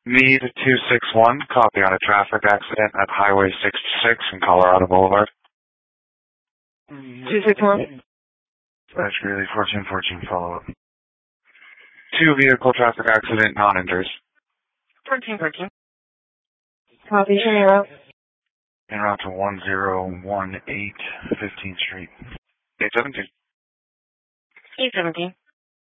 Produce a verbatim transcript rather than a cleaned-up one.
Need two six one, copy on a traffic accident at Highway sixty-six in Colorado Boulevard. two six one. Dispatch Greeley, fourteen fourteen, follow up. Two vehicle traffic accident, non-injuries. fourteen fourteen. Copy, turn around. En route to one zero one eight fifteenth Street. eight seventeen. eight seventeen.